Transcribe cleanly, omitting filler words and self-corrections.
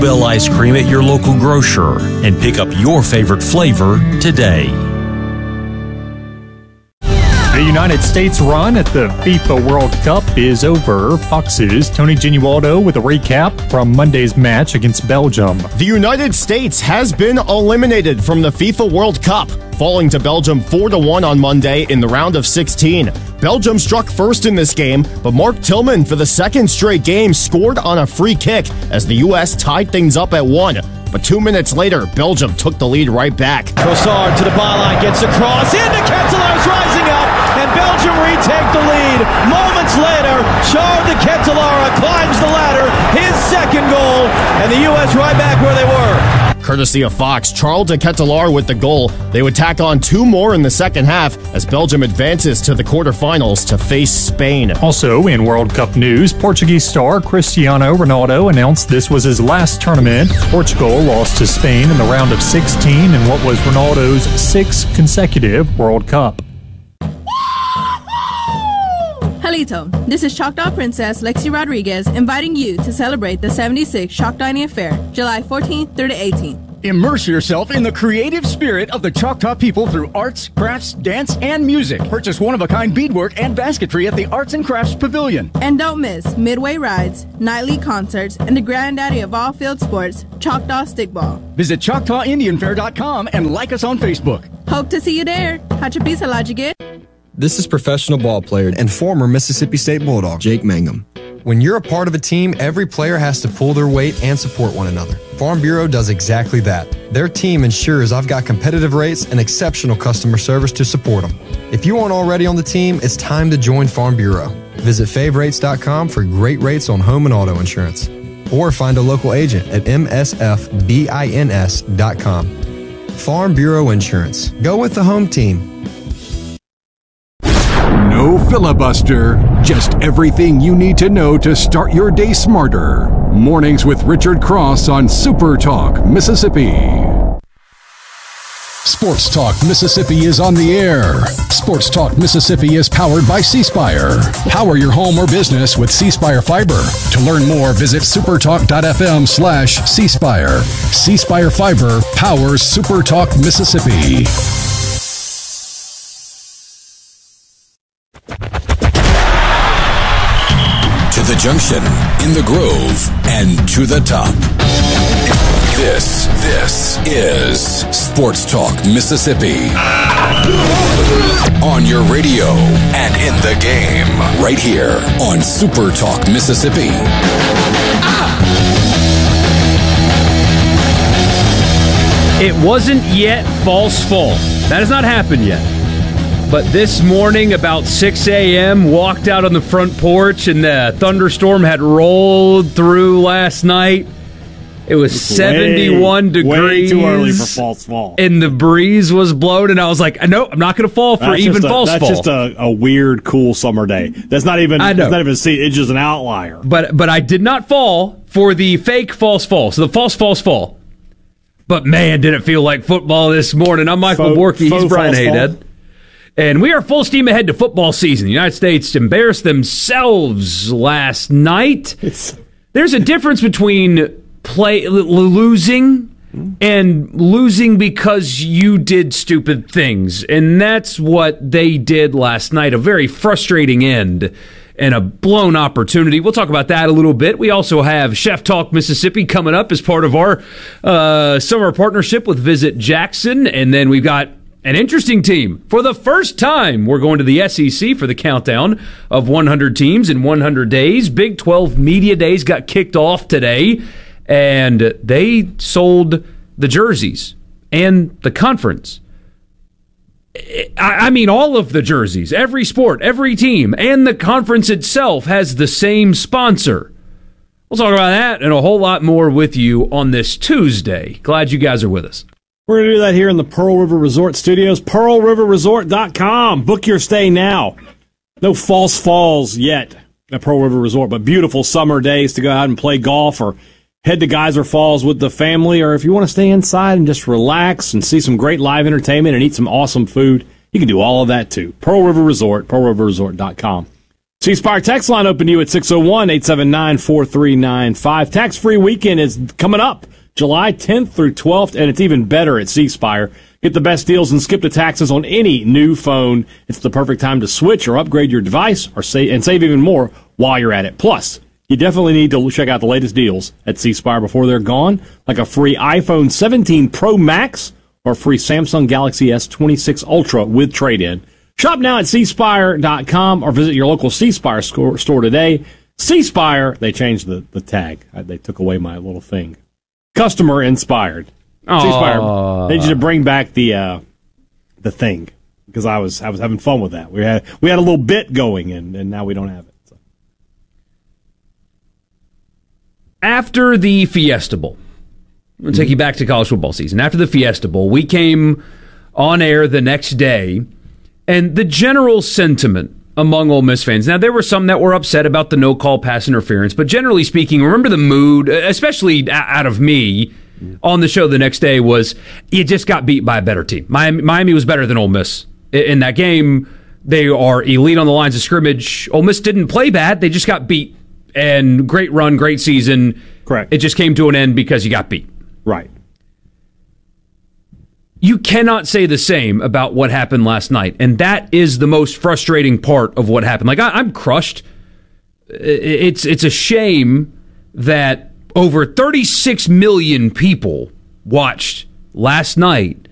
Well ice cream at your local grocer and pick up your favorite flavor today. The United States run at the FIFA World Cup is over. Fox's Tony Genualdo with a recap from Monday's match against Belgium. The United States has been eliminated from the FIFA World Cup, falling to Belgium 4-1 on Monday in the round of 16. Belgium struck first in this game, but Mark Tillman for the second straight game scored on a free kick as the U.S. tied things up at 1. But 2 minutes later, Belgium took the lead right back. Trossard to the byline, gets a cross into Ketelaer's rising up, and Belgium retake the lead. Moments later, Charles de Ketelaere climbs the ladder, his second goal, and the U.S. right back where they were. Courtesy of Fox, Charles de Ketelaere with the goal. They would tack on 2 more in the second half as Belgium advances to the quarterfinals to face Spain. Also in World Cup news, Portuguese star Cristiano Ronaldo announced this was his last tournament. Portugal lost to Spain in the round of 16 in what was Ronaldo's 6th consecutive World Cup. Halito, this is Choctaw Princess Lexi Rodriguez inviting you to celebrate the 76th Choctaw Indian Fair, July 14th through the 18th. Immerse yourself in the creative spirit of the Choctaw people through arts, crafts, dance, and music. Purchase one-of-a-kind beadwork and basketry at the Arts and Crafts Pavilion. And don't miss midway rides, nightly concerts, and the granddaddy of all field sports, Choctaw Stickball. Visit ChoctawIndianFair.com and like us on Facebook. Hope to see you there. Hachapisa Lajigit. This is professional ball player and former Mississippi State Bulldog, Jake Mangum. When you're a part of a team, every player has to pull their weight and support one another. Farm Bureau does exactly that. Their team ensures I've got competitive rates and exceptional customer service to support them. If you aren't already on the team, it's time to join Farm Bureau. Visit favrates.com for great rates on home and auto insurance. Or find a local agent at msfbins.com. Farm Bureau Insurance. Go with the home team. No filibuster, just everything you need to know to start your day smarter. Mornings with Richard Cross on Super Talk, Mississippi. Sports Talk Mississippi is on the air. Sports Talk Mississippi is powered by C-Spire. Power your home or business with C-Spire Fiber. To learn more, visit supertalk.fm/C-Spire. C-Spire Fiber powers Super Talk Mississippi. To the junction, in the grove, and to the top. This is Sports Talk Mississippi. On your radio and in the game. Right here on Super Talk Mississippi. It wasn't yet false fall. That has not happened yet. But this morning, about 6 a.m., walked out on the front porch, and the thunderstorm had rolled through last night. It was 71 degrees. Way too early for false fall. And the breeze was blowing, and I was like, no, I'm not going to fall for even false fall. That's just a weird, cool summer day. That's not even, it's just an outlier. But I did not fall for the fake false fall. So the false fall. But, man, did it feel like football this morning. I'm Michael Borky. He's Brian Haydad. And we are full steam ahead to football season. The United States embarrassed themselves last night. There's a difference between losing and losing because you did stupid things. And that's what they did last night. A very frustrating end and a blown opportunity. We'll talk about that a little bit. We also have Chef Talk Mississippi coming up as part of our summer partnership with Visit Jackson. And then we've got an interesting team. For the first time, we're going to the SEC for the countdown of 100 teams in 100 days. Big 12 Media Days got kicked off today, and they sold the jerseys and the conference. I mean, all of the jerseys, every sport, every team, and the conference itself has the same sponsor. We'll talk about that and a whole lot more with you on this Tuesday. Glad you guys are with us. We're going to do that here in the Pearl River Resort Studios. PearlRiverResort.com. Book your stay now. No false falls yet at Pearl River Resort, but beautiful summer days to go out and play golf or head to Geyser Falls with the family, or if you want to stay inside and just relax and see some great live entertainment and eat some awesome food, you can do all of that too. Pearl River Resort, PearlRiverResort.com. C Spire text line open to you at 601-879-4395. Tax-free weekend is coming up July 10th through 12th, and it's even better at C Spire. Get the best deals and skip the taxes on any new phone. It's the perfect time to switch or upgrade your device or save even more while you're at it. Plus, you definitely need to check out the latest deals at C Spire before they're gone, like a free iPhone 17 Pro Max or a free Samsung Galaxy S26 Ultra with trade-in. Shop now at cspire.com or visit your local C Spire store today. C Spire, they changed the tag. They took away my little thing. Customer inspired. C Spire, they need you to bring back the thing, because I was having fun with that. We had a little bit going, and now we don't have it. So. After the Fiesta Bowl, I'm going to take you back to college football season. After the Fiesta Bowl, we came on air the next day, and the general sentiment among Ole Miss fans, now there were some that were upset about the no-call pass interference, but generally speaking, remember the mood, especially out of me, on the show the next day was, you just got beat by a better team. Miami was better than Ole Miss in that game. They are elite on the lines of scrimmage. Ole Miss didn't play bad. They just got beat. And great run, great season. Correct. It just came to an end because you got beat. Right. You cannot say the same about what happened last night. And that is the most frustrating part of what happened. Like, I'm crushed. It's a shame that over 36 million people watched last night